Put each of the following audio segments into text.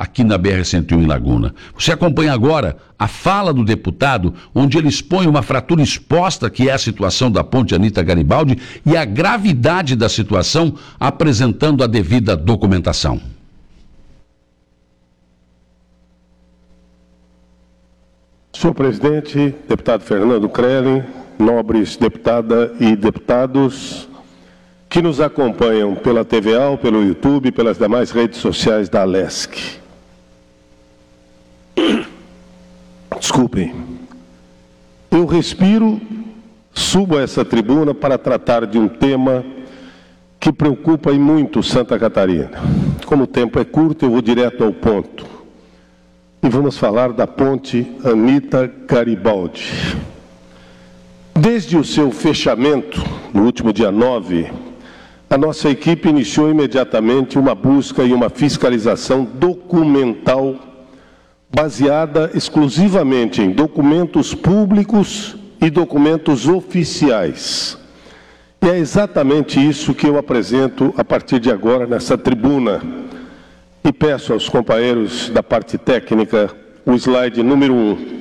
aqui na BR-101 em Laguna. Você acompanha agora a fala do deputado, onde ele expõe uma fratura exposta, que é a situação da ponte Anita Garibaldi, e a gravidade da situação, apresentando a devida documentação. Senhor presidente, deputado Fernando Crelin, nobres deputada e deputados que nos acompanham pela TVA, pelo YouTube, pelas demais redes sociais da Alesc. Desculpem. Eu respiro, subo a essa tribuna para tratar de um tema que preocupa e muito Santa Catarina. Como o tempo é curto, eu vou direto ao ponto. E vamos falar da ponte Anita Garibaldi. Desde o seu fechamento, no último dia 9, a nossa equipe iniciou imediatamente uma busca e uma fiscalização documental baseada exclusivamente em documentos públicos e documentos oficiais. E é exatamente isso que eu apresento a partir de agora nessa tribuna. E peço aos companheiros da parte técnica o slide número 1.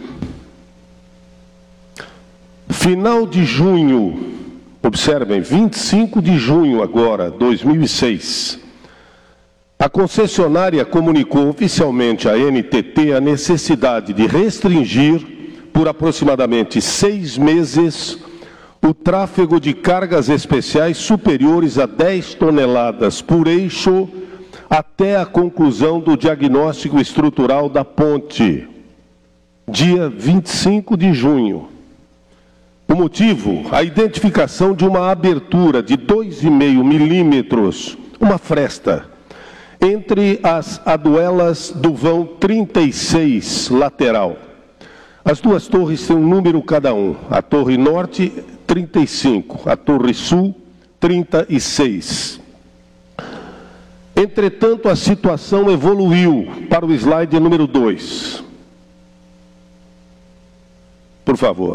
Final de junho, observem, 25 de junho agora, 2006, a concessionária comunicou oficialmente à NTT a necessidade de restringir por aproximadamente 6 meses o tráfego de cargas especiais superiores a 10 toneladas por eixo até a conclusão do diagnóstico estrutural da ponte, dia 25 de junho. O motivo, a identificação de uma abertura de 2,5 milímetros, uma fresta, entre as aduelas do vão 36 lateral. As duas torres têm um número cada um. A torre norte, 35, a torre sul, 36. Entretanto, a situação evoluiu para o slide número 2. Por favor.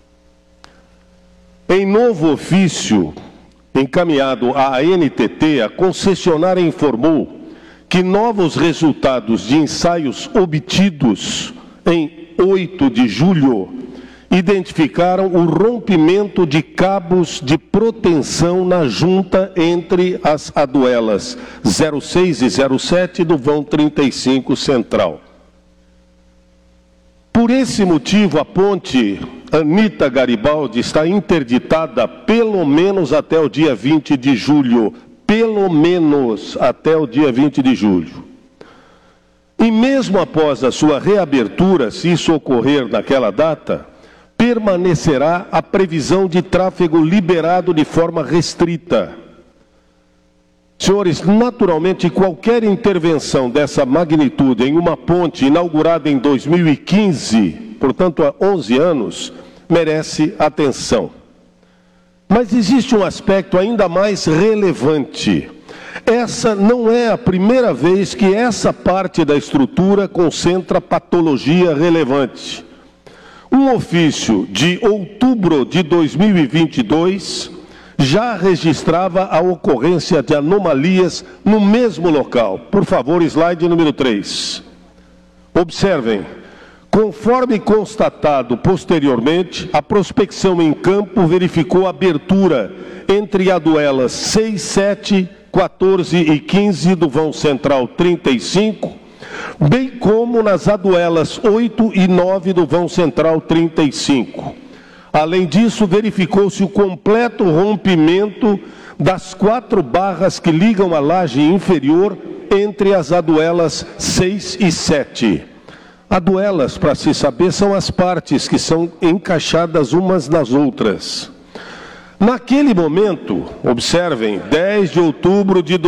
Em novo ofício encaminhado à ANTT, a concessionária informou que novos resultados de ensaios obtidos em 8 de julho identificaram o rompimento de cabos de proteção na junta entre as aduelas 06 e 07 do vão 35 central. Por esse motivo, a ponte Anita Garibaldi está interditada pelo menos até o dia 20 de julho. Pelo menos até o dia 20 de julho. E mesmo após a sua reabertura, se isso ocorrer naquela data, permanecerá a previsão de tráfego liberado de forma restrita. Senhores, naturalmente, qualquer intervenção dessa magnitude em uma ponte inaugurada em 2015, portanto há 11 anos, merece atenção. Mas existe um aspecto ainda mais relevante. Essa não é a primeira vez que essa parte da estrutura concentra patologia relevante. Um ofício de outubro de 2022 já registrava a ocorrência de anomalias no mesmo local. Por favor, slide número 3. Observem, conforme constatado posteriormente, a prospecção em campo verificou abertura entre aduelas 6, 7, 14 e 15 do vão central 35, bem como nas aduelas 8 e 9 do vão central 35. Além disso, verificou-se o completo rompimento das 4 barras que ligam a laje inferior entre as aduelas 6 e 7. Aduelas, para se saber, são as partes que são encaixadas umas nas outras. Naquele momento, observem, 10 de outubro de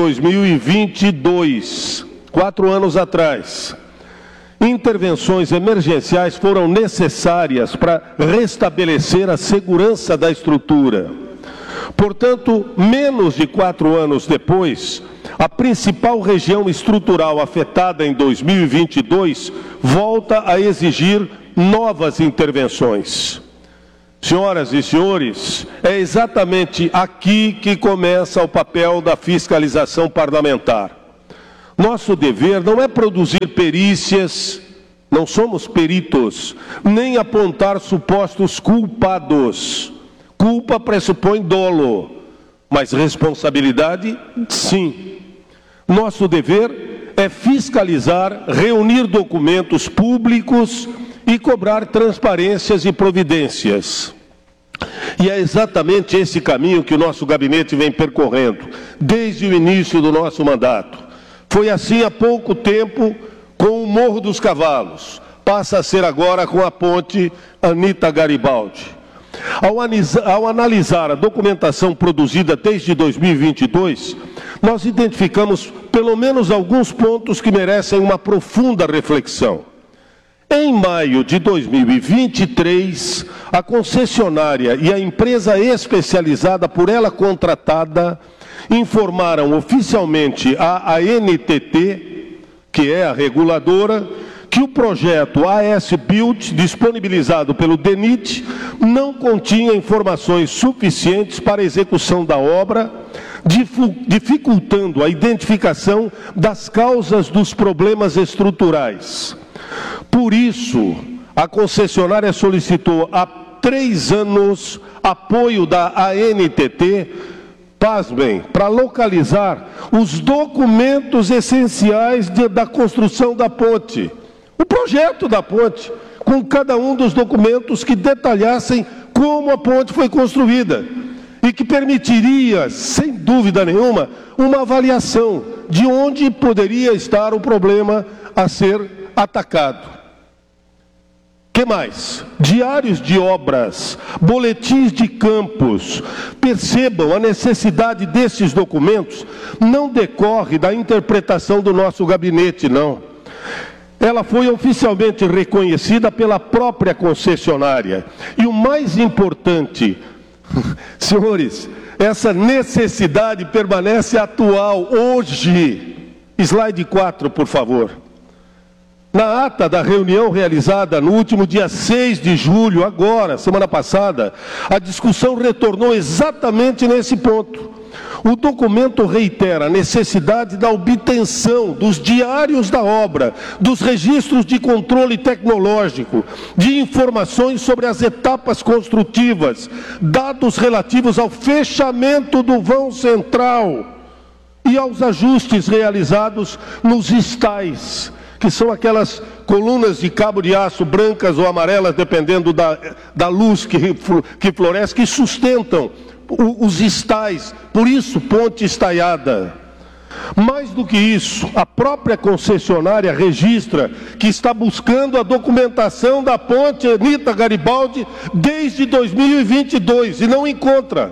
2022, 4 anos atrás, intervenções emergenciais foram necessárias para restabelecer a segurança da estrutura. Portanto, menos de 4 anos depois, a principal região estrutural afetada em 2022 volta a exigir novas intervenções. Senhoras e senhores, é exatamente aqui que começa o papel da fiscalização parlamentar. Nosso dever não é produzir perícias, não somos peritos, nem apontar supostos culpados. Culpa pressupõe dolo, mas responsabilidade, sim. Nosso dever é fiscalizar, reunir documentos públicos e cobrar transparências e providências. E é exatamente esse caminho que o nosso gabinete vem percorrendo, desde o início do nosso mandato. Foi assim há pouco tempo com o Morro dos Cavalos, passa a ser agora com a ponte Anita Garibaldi. Ao analisar a documentação produzida desde 2022, nós identificamos pelo menos alguns pontos que merecem uma profunda reflexão. Em maio de 2023, a concessionária e a empresa especializada por ela contratada informaram oficialmente à ANTT, que é a reguladora, que o projeto AS Build, disponibilizado pelo DENIT, não continha informações suficientes para a execução da obra, dificultando a identificação das causas dos problemas estruturais. Por isso, a concessionária solicitou há 3 anos apoio da ANTT, pasmem, para localizar os documentos essenciais da construção da ponte. O projeto da ponte, com cada um dos documentos que detalhassem como a ponte foi construída e que permitiria, sem dúvida nenhuma, uma avaliação de onde poderia estar o problema a ser atacado. Que mais? Diários de obras, boletins de campos. Percebam, a necessidade desses documentos não decorre da interpretação do nosso gabinete, não. Ela foi oficialmente reconhecida pela própria concessionária. E o mais importante, senhores, essa necessidade permanece atual hoje. Slide 4, por favor. Na ata da reunião realizada no último dia 6 de julho, agora, semana passada, a discussão retornou exatamente nesse ponto. O documento reitera a necessidade da obtenção dos diários da obra, dos registros de controle tecnológico, de informações sobre as etapas construtivas, dados relativos ao fechamento do vão central e aos ajustes realizados nos estais, que são aquelas colunas de cabo de aço brancas ou amarelas, dependendo da luz que floresce, que sustentam os estais, por isso ponte estaiada. Mais do que isso, a própria concessionária registra que está buscando a documentação da ponte Anita Garibaldi desde 2022 e não encontra.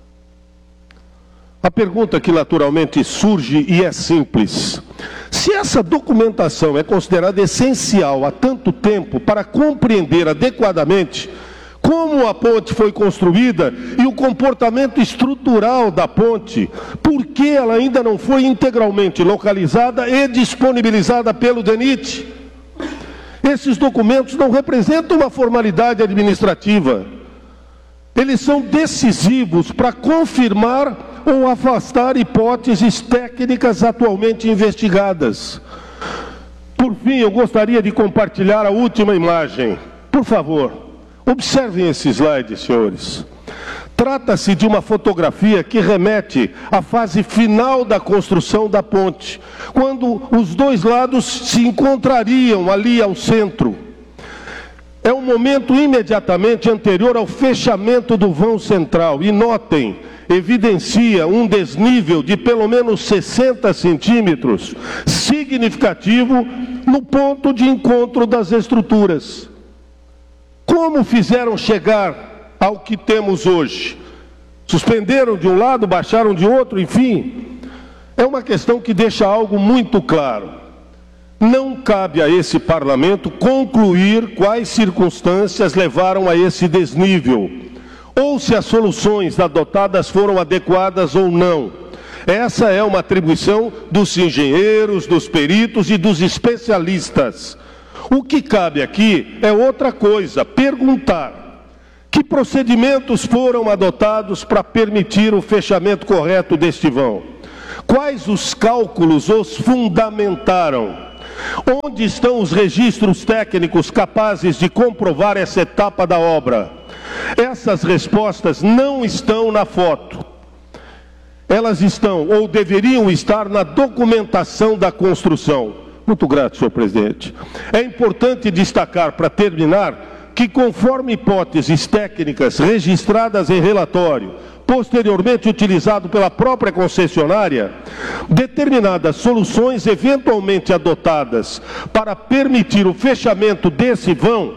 A pergunta que naturalmente surge e é simples: se essa documentação é considerada essencial há tanto tempo para compreender adequadamente como a ponte foi construída e o comportamento estrutural da ponte, por que ela ainda não foi integralmente localizada e disponibilizada pelo DENIT? Esses documentos não representam uma formalidade administrativa. Eles são decisivos para confirmar ou afastar hipóteses técnicas atualmente investigadas. Por fim, eu gostaria de compartilhar a última imagem. Por favor, observem esse slide, senhores. Trata-se de uma fotografia que remete à fase final da construção da ponte, quando os dois lados se encontrariam ali ao centro. É um momento imediatamente anterior ao fechamento do vão central. E notem, evidencia um desnível de pelo menos 60 centímetros, significativo no ponto de encontro das estruturas. Como fizeram chegar ao que temos hoje? Suspenderam de um lado, baixaram de outro, enfim. É uma questão que deixa algo muito claro. Não cabe a esse parlamento concluir quais circunstâncias levaram a esse desnível, ou se as soluções adotadas foram adequadas ou não. Essa é uma atribuição dos engenheiros, dos peritos e dos especialistas. O que cabe aqui é outra coisa: perguntar que procedimentos foram adotados para permitir o fechamento correto deste vão. Quais os cálculos os fundamentaram? Onde estão os registros técnicos capazes de comprovar essa etapa da obra? Essas respostas não estão na foto. Elas estão, ou deveriam estar, na documentação da construção. Muito grato, senhor presidente. É importante destacar, para terminar, que conforme hipóteses técnicas registradas em relatório, posteriormente utilizado pela própria concessionária, determinadas soluções eventualmente adotadas para permitir o fechamento desse vão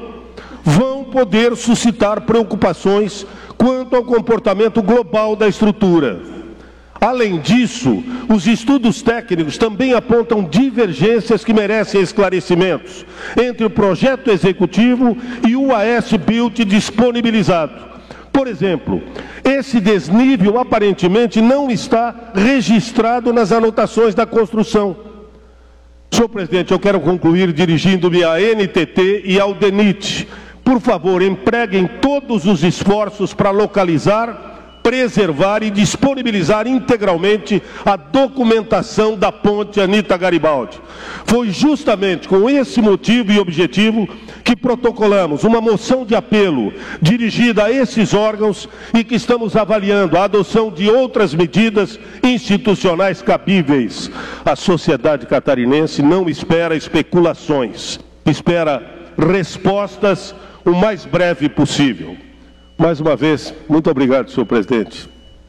poder suscitar preocupações quanto ao comportamento global da estrutura. Além disso, os estudos técnicos também apontam divergências que merecem esclarecimentos entre o projeto executivo e o AS Built disponibilizado. Por exemplo, esse desnível aparentemente não está registrado nas anotações da construção. Senhor presidente, eu quero concluir dirigindo-me à NTT e ao DENIT. Por favor, empreguem todos os esforços para localizar, preservar e disponibilizar integralmente a documentação da ponte Anita Garibaldi. Foi justamente com esse motivo e objetivo que protocolamos uma moção de apelo dirigida a esses órgãos e que estamos avaliando a adoção de outras medidas institucionais cabíveis. A sociedade catarinense não espera especulações, espera respostas o mais breve possível. Mais uma vez, muito obrigado, senhor presidente.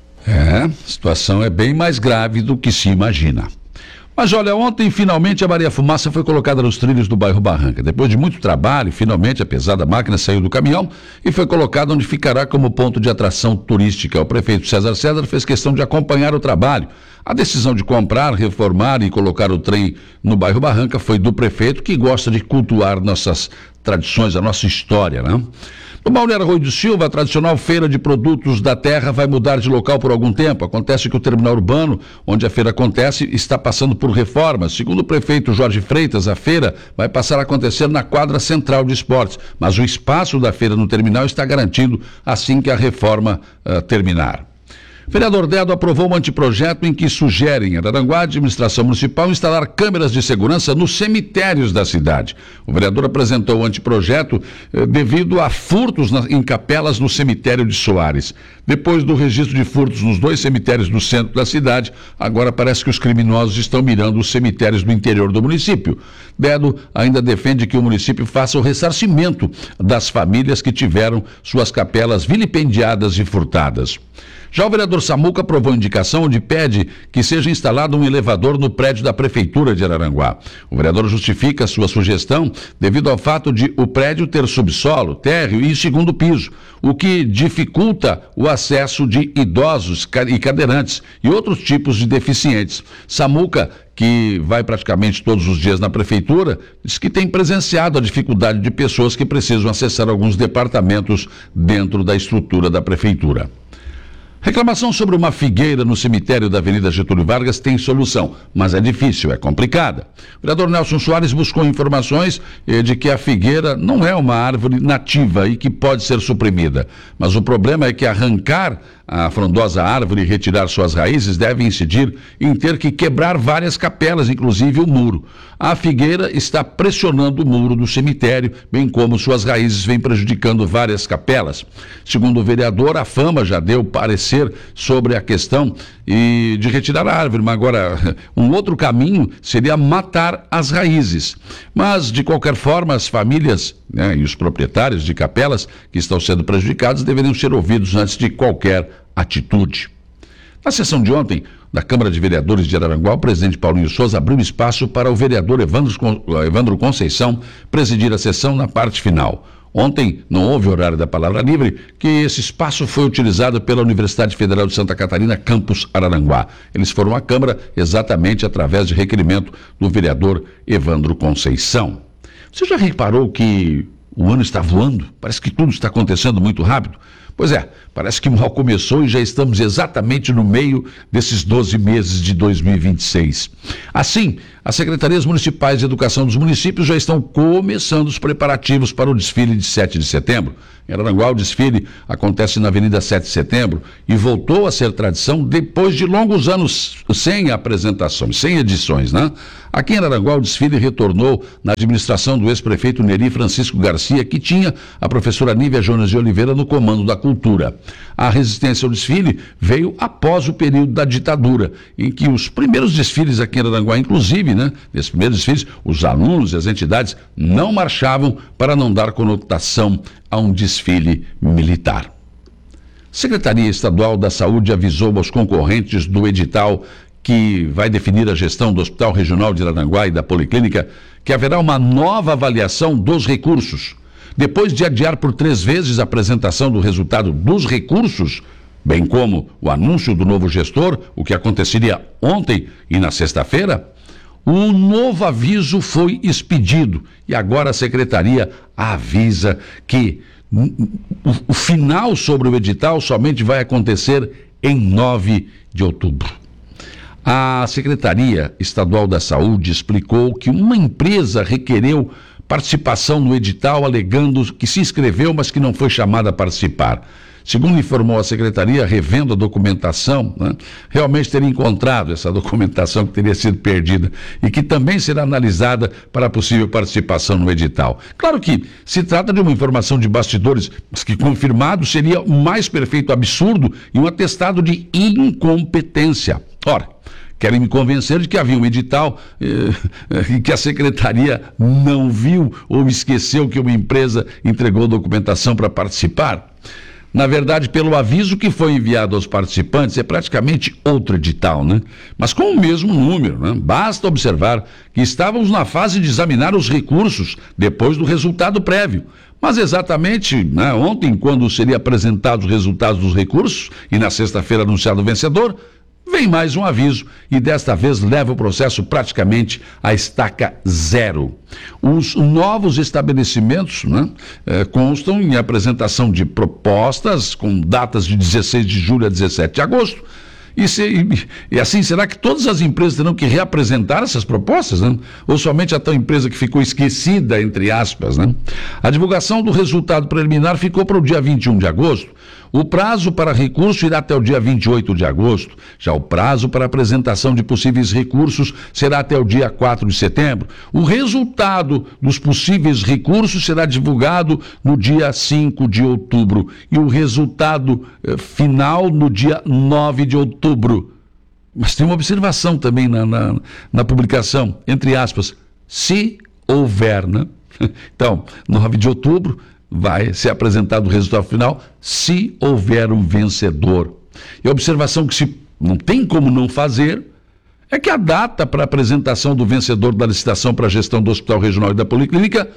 A situação é bem mais grave do que se imagina. Mas olha, ontem finalmente a Maria Fumaça foi colocada nos trilhos do bairro Barranca. Depois de muito trabalho, finalmente a pesada máquina saiu do caminhão e foi colocada onde ficará como ponto de atração turística. O prefeito César César fez questão de acompanhar o trabalho. A decisão de comprar, reformar e colocar o trem no bairro Barranca foi do prefeito, que gosta de cultuar nossas tradições, a nossa história, né? No Balneário Arroio do Silva, a tradicional feira de produtos da terra vai mudar de local por algum tempo. Acontece que o terminal urbano, onde a feira acontece, está passando por reformas. Segundo o prefeito Jorge Freitas, a feira vai passar a acontecer na quadra central de esportes, mas o espaço da feira no terminal está garantido assim que a reforma terminar. O vereador Dedo aprovou um anteprojeto em que sugere em Araranguá a administração municipal instalar câmeras de segurança nos cemitérios da cidade. O vereador apresentou o anteprojeto devido a furtos em capelas no cemitério de Soares. Depois do registro de furtos nos 2 cemitérios do centro da cidade, agora parece que os criminosos estão mirando os cemitérios do interior do município. Dedo ainda defende que o município faça o ressarcimento das famílias que tiveram suas capelas vilipendiadas e furtadas. Já o vereador Samuca aprovou a indicação onde pede que seja instalado um elevador no prédio da Prefeitura de Araranguá. O vereador justifica sua sugestão devido ao fato de o prédio ter subsolo, térreo e segundo piso, o que dificulta o acesso de idosos e cadeirantes e outros tipos de deficientes. Samuca, que vai praticamente todos os dias na Prefeitura, diz que tem presenciado a dificuldade de pessoas que precisam acessar alguns departamentos dentro da estrutura da Prefeitura. Reclamação sobre uma figueira no cemitério da Avenida Getúlio Vargas tem solução, mas é difícil, é complicada. O vereador Nelson Soares buscou informações de que a figueira não é uma árvore nativa e que pode ser suprimida. Mas o problema é que arrancar a frondosa árvore e retirar suas raízes deve incidir em ter que quebrar várias capelas, inclusive o muro. A figueira está pressionando o muro do cemitério, bem como suas raízes vêm prejudicando várias capelas. Segundo o vereador, a Fama já deu parecer sobre a questão de retirar a árvore, mas agora um outro caminho seria matar as raízes. Mas, de qualquer forma, as famílias, e os proprietários de capelas que estão sendo prejudicados deveriam ser ouvidos antes de qualquer atitude. Na sessão de ontem da Câmara de Vereadores de Araranguá, o presidente Paulinho Souza abriu espaço para o vereador Evandro Conceição presidir a sessão na parte final. Ontem não houve horário da palavra livre, que esse espaço foi utilizado pela Universidade Federal de Santa Catarina, campus Araranguá. Eles foram à Câmara exatamente através de requerimento do vereador Evandro Conceição. Você já reparou que o ano está voando? Parece que tudo está acontecendo muito rápido. Pois é, parece que mal começou e já estamos exatamente no meio desses 12 meses de 2026. Assim, as secretarias municipais de educação dos municípios já estão começando os preparativos para o desfile de 7 de setembro. Em Araranguá, o desfile acontece na Avenida 7 de Setembro e voltou a ser tradição depois de longos anos sem apresentações, sem edições, né? Aqui em Araranguá, o desfile retornou na administração do ex-prefeito Neri Francisco Garcia, que tinha a professora Nívia Jonas de Oliveira no comando da cultura. A resistência ao desfile veio após o período da ditadura, em que os primeiros desfiles aqui em Araranguá, inclusive, né, nesses primeiros desfiles, os alunos e as entidades não marchavam para não dar conotação a um desfile militar. Secretaria Estadual da Saúde avisou aos concorrentes do edital que vai definir a gestão do Hospital Regional de Araranguá e da Policlínica que haverá uma nova avaliação dos recursos. Depois de adiar por 3 vezes a apresentação do resultado dos recursos, bem como o anúncio do novo gestor, o que aconteceria ontem e na sexta-feira, o novo aviso foi expedido e agora a Secretaria avisa que o final sobre o edital somente vai acontecer em 9 de outubro. A Secretaria Estadual da Saúde explicou que uma empresa requereu participação no edital, alegando que se inscreveu, mas que não foi chamada a participar. Segundo informou a Secretaria, revendo a documentação, né, realmente teria encontrado essa documentação que teria sido perdida e que também será analisada para a possível participação no edital. Claro que se trata de uma informação de bastidores, mas que confirmado seria o mais perfeito absurdo e um atestado de incompetência. Ora, querem me convencer de que havia um edital e que a Secretaria não viu ou esqueceu que uma empresa entregou documentação para participar? Na verdade, pelo aviso que foi enviado aos participantes, é praticamente outro edital, né? Mas com o mesmo número, né? Basta observar que estávamos na fase de examinar os recursos depois do resultado prévio. Mas exatamente, né, ontem, quando seriam apresentados os resultados dos recursos e na sexta-feira anunciado o vencedor, vem mais um aviso e desta vez leva o processo praticamente à estaca zero. Os novos estabelecimentos, né, constam em apresentação de propostas com datas de 16 de julho a 17 de agosto. E assim, será que todas as empresas terão que reapresentar essas propostas, né? Ou somente a tal empresa que ficou esquecida, entre aspas, né? A divulgação do resultado preliminar ficou para o dia 21 de agosto. O prazo para recurso irá até o dia 28 de agosto. Já o prazo para apresentação de possíveis recursos será até o dia 4 de setembro. O resultado dos possíveis recursos será divulgado no dia 5 de outubro e o resultado final no dia 9 de outubro. Mas tem uma observação também na publicação, entre aspas, se houver, né? Então, 9 de outubro vai ser apresentado o resultado final se houver um vencedor. E a observação que se não tem como não fazer é que a data para a apresentação do vencedor da licitação para a gestão do Hospital Regional e da Policlínica,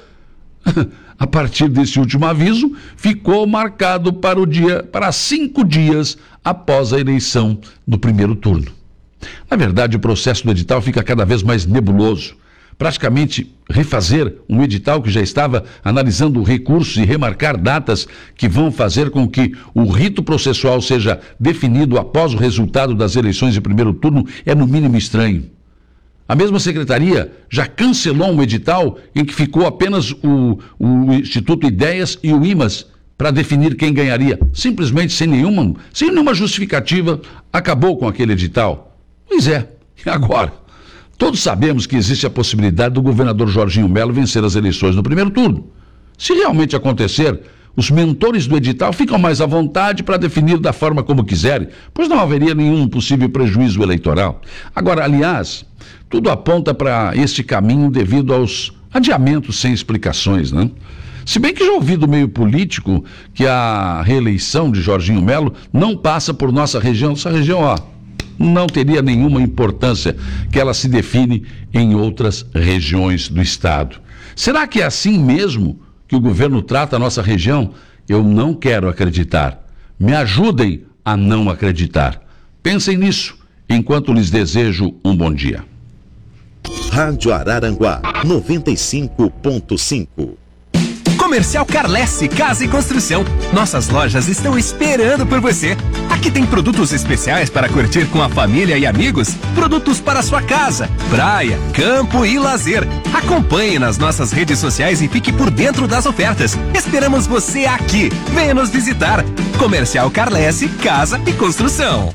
a partir desse último aviso, ficou marcado para 5 dias após a eleição do primeiro turno. Na verdade, o processo do edital fica cada vez mais nebuloso. Praticamente refazer um edital que já estava analisando recursos e remarcar datas que vão fazer com que o rito processual seja definido após o resultado das eleições de primeiro turno é no mínimo estranho. A mesma secretaria já cancelou um edital em que ficou apenas o Instituto Ideias e o IMAS para definir quem ganharia. Simplesmente sem nenhuma justificativa, acabou com aquele edital. Pois é, e agora? Todos sabemos que existe a possibilidade do governador Jorginho Melo vencer as eleições no primeiro turno. Se realmente acontecer, os mentores do edital ficam mais à vontade para definir da forma como quiserem, pois não haveria nenhum possível prejuízo eleitoral. Agora, aliás, tudo aponta para este caminho devido aos adiamentos sem explicações, né? Se bem que já ouvi do meio político que a reeleição de Jorginho Melo não passa por nossa região. Essa região, não teria nenhuma importância que ela se define em outras regiões do estado. Será que é assim mesmo que o governo trata a nossa região? Eu não quero acreditar. Me ajudem a não acreditar. Pensem nisso, enquanto lhes desejo um bom dia. Rádio Araranguá 95.5. Comercial Carlesse Casa e Construção. Nossas lojas estão esperando por você. Aqui tem produtos especiais para curtir com a família e amigos, produtos para sua casa, praia, campo e lazer. Acompanhe nas nossas redes sociais e fique por dentro das ofertas. Esperamos você aqui. Venha nos visitar. Comercial Carlesse Casa e Construção.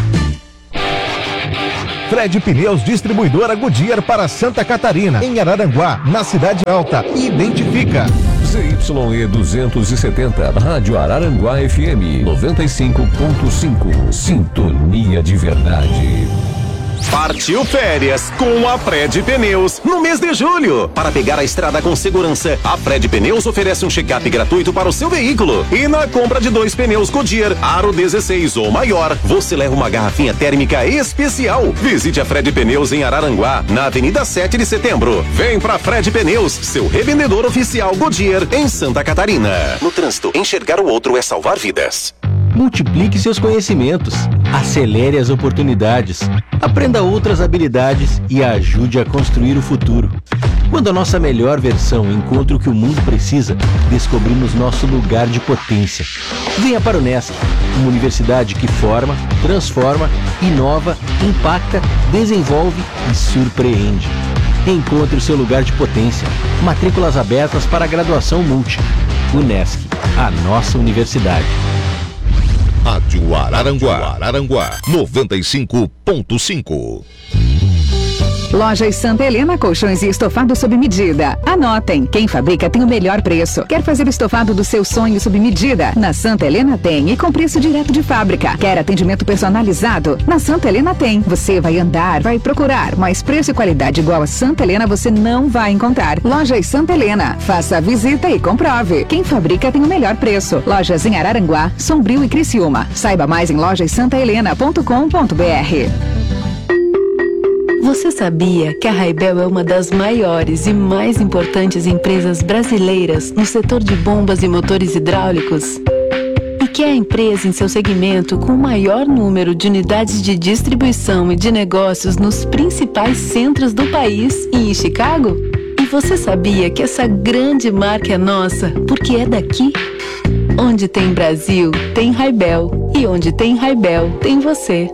Fred Pneus Distribuidora Goodyear para Santa Catarina, em Araranguá, na Cidade Alta. Identifica. ZYE 270, Rádio Araranguá FM 95.5. Sintonia de verdade. Partiu férias com a Fred Pneus no mês de julho. Para pegar a estrada com segurança, a Fred Pneus oferece um check-up gratuito para o seu veículo. E na compra de 2 pneus Goodyear, aro 16 ou maior, você leva uma garrafinha térmica especial. Visite a Fred Pneus em Araranguá, na Avenida 7 de Setembro. Vem pra Fred Pneus, seu revendedor oficial Goodyear em Santa Catarina. No trânsito, enxergar o outro é salvar vidas. Multiplique seus conhecimentos, acelere as oportunidades, aprenda outras habilidades e ajude a construir o futuro. Quando a nossa melhor versão encontra o que o mundo precisa, descobrimos nosso lugar de potência. Venha para o Unesc, uma universidade que forma, transforma, inova, impacta, desenvolve e surpreende. Encontre o seu lugar de potência. Matrículas abertas para a graduação multi. Unesc, a nossa universidade. Rádio Araranguá 95.5. Lojas Santa Helena, colchões e estofado sob medida. Anotem, quem fabrica tem o melhor preço. Quer fazer o estofado do seu sonho sob medida? Na Santa Helena tem e com preço direto de fábrica. Quer atendimento personalizado? Na Santa Helena tem. Você vai andar, vai procurar, mas preço e qualidade igual a Santa Helena você não vai encontrar. Lojas Santa Helena, faça a visita e comprove. Quem fabrica tem o melhor preço. Lojas em Araranguá, Sombrio e Criciúma. Saiba mais em lojassantahelena.com.br. Você sabia que a Raibel é uma das maiores e mais importantes empresas brasileiras no setor de bombas e motores hidráulicos? E que é a empresa em seu segmento com o maior número de unidades de distribuição e de negócios nos principais centros do país e em Chicago? E você sabia que essa grande marca é nossa porque é daqui? Onde tem Brasil, tem Raibel. E onde tem Raibel, tem você.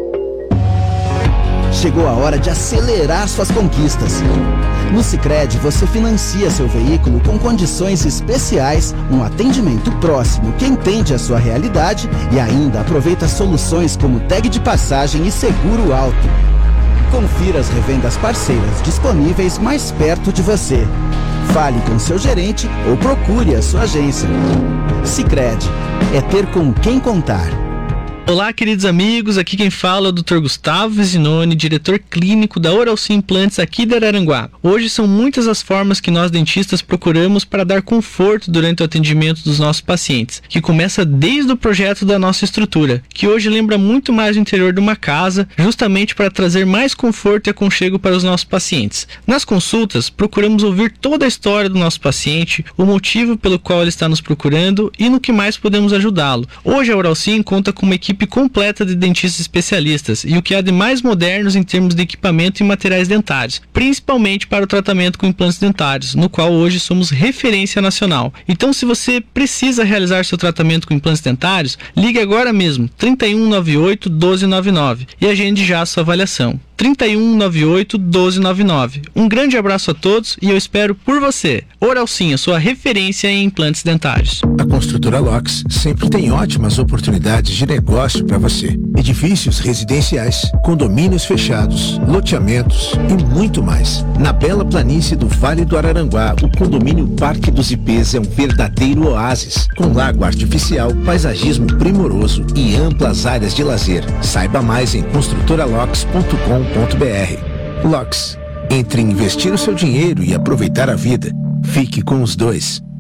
Chegou a hora de acelerar suas conquistas. No Sicredi, você financia seu veículo com condições especiais, um atendimento próximo que entende a sua realidade e ainda aproveita soluções como tag de passagem e seguro alto. Confira as revendas parceiras disponíveis mais perto de você. Fale com seu gerente ou procure a sua agência. Sicredi, é ter com quem contar. Olá, queridos amigos, aqui quem fala é o Dr. Gustavo Visinoni, diretor clínico da Oralci Implantes aqui de Araranguá. Hoje são muitas as formas que nós dentistas procuramos para dar conforto durante o atendimento dos nossos pacientes, que começa desde o projeto da nossa estrutura, que hoje lembra muito mais o interior de uma casa, justamente para trazer mais conforto e aconchego para os nossos pacientes. Nas consultas, procuramos ouvir toda a história do nosso paciente, o motivo pelo qual ele está nos procurando e no que mais podemos ajudá-lo. Hoje a Oralci conta com uma equipe completa de dentistas especialistas e o que há de mais modernos em termos de equipamento e materiais dentários, principalmente para o tratamento com implantes dentários, no qual hoje somos referência nacional. Então, se você precisa realizar seu tratamento com implantes dentários, ligue agora mesmo, 3198 1299 e agende já a sua avaliação. 3198 1299. Um grande abraço a todos e eu espero por você. Oralci, sua referência em implantes dentários. A Construtora Locks sempre tem ótimas oportunidades de negócio para você. Edifícios residenciais, condomínios fechados, loteamentos e muito mais. Na bela planície do Vale do Araranguá, o condomínio Parque dos Ipês é um verdadeiro oásis, com lago artificial, paisagismo primoroso e amplas áreas de lazer. Saiba mais em construtoralocks.com.br. Locks. Entre investir o seu dinheiro e aproveitar a vida, fique com os dois.